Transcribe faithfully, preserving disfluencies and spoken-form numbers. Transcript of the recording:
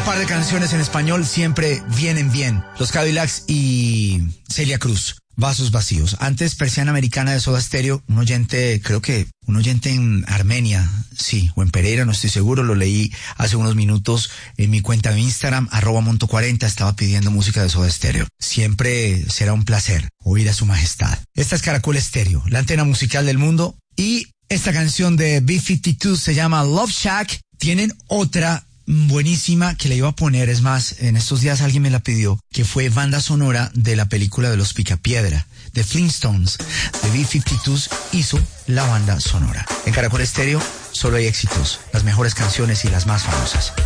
par de canciones en español siempre vienen bien. Los Cadillacs y Celia Cruz. Vasos vacíos. Antes, Persiana Americana de Soda Stereo, un oyente, creo que un oyente en Armenia, sí, o en Pereira, no estoy seguro, lo leí hace unos minutos en mi cuenta de Instagram, arroba monto cuarenta, estaba pidiendo música de Soda Stereo. Siempre será un placer oír a su majestad. Esta es Caracol Estéreo, la antena musical del mundo, y esta canción de B cincuenta y dos se llama Love Shack. Tienen otra buenísima que le iba a poner, es más, en estos días alguien me la pidió, que fue banda sonora de la película de los Picapiedra, de Flintstones. De B cincuenta y dos hizo la banda sonora. En Caracol Estéreo solo hay éxitos, las mejores canciones y las más famosas.